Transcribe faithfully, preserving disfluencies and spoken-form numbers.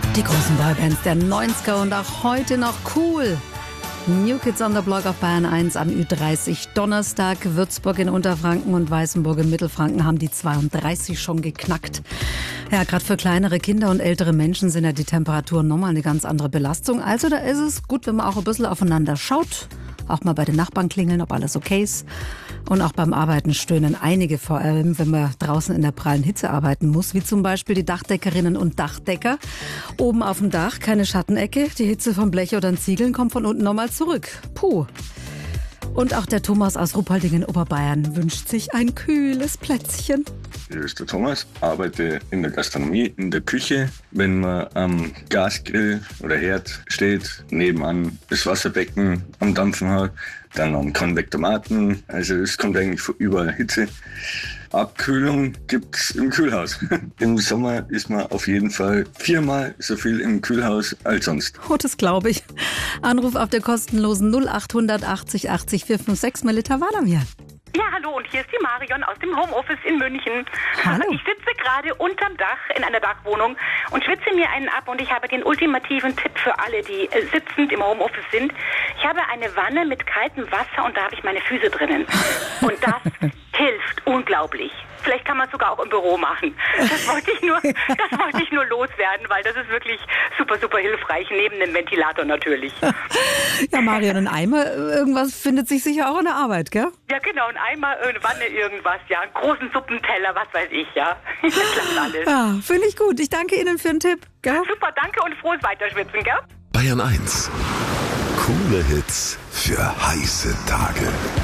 Die großen Boybands der neunziger und auch heute noch cool. New Kids on the Block auf Bayern eins am Ü dreißig. Donnerstag, Würzburg in Unterfranken und Weißenburg in Mittelfranken haben die zweiunddreißig schon geknackt. Ja, gerade für kleinere Kinder und ältere Menschen sind ja die Temperaturen nochmal eine ganz andere Belastung. Also da ist es gut, wenn man auch ein bisschen aufeinander schaut. Auch mal bei den Nachbarn klingeln, ob alles okay ist. Und auch beim Arbeiten stöhnen einige, vor allem wenn man draußen in der prallen Hitze arbeiten muss, wie zum Beispiel die Dachdeckerinnen und Dachdecker. Oben auf dem Dach keine Schattenecke, die Hitze vom Blech oder den Ziegeln kommt von unten nochmal zurück. Puh. Und auch der Thomas aus Ruhpolding in Oberbayern wünscht sich ein kühles Plätzchen. Hier ist der Thomas, arbeite in der Gastronomie, in der Küche. Wenn man am Gasgrill oder Herd steht, nebenan das Wasserbecken am Dampfen hat, dann noch ein Konvektomaten, also es kommt eigentlich von überall Hitze. Abkühlung gibt's im Kühlhaus. Im Sommer ist man auf jeden Fall viermal so viel im Kühlhaus als sonst. Oh, das glaube ich. Anruf auf der kostenlosen null acht achtzig achtzig vier fünf sechs Melita Walamir. Ja, hallo, und hier ist die Marion aus dem Homeoffice in München. Hallo. Ich sitze gerade unterm Dach in einer Dachwohnung und schwitze mir einen ab, und ich habe den ultimativen Tipp für alle, die äh, sitzend im Homeoffice sind. Ich habe eine Wanne mit kaltem Wasser und da habe ich meine Füße drinnen. Und das hilft unglaublich. Vielleicht kann man es sogar auch im Büro machen. Das wollte ich nur, das wollte ich nur loswerden, weil das ist wirklich super, super hilfreich, neben dem Ventilator natürlich. Ja, Marion, ein Eimer, irgendwas findet sich sicher auch in der Arbeit, gell? Ja, genau, ein Eimer, eine Wanne, irgendwas, ja, einen großen Suppenteller, was weiß ich, ja. Das klappt alles. Ja, finde ich gut. Ich danke Ihnen für den Tipp, gell? Super, danke und frohes Weiterschwitzen, gell? Bayern eins. Coole Hits für heiße Tage.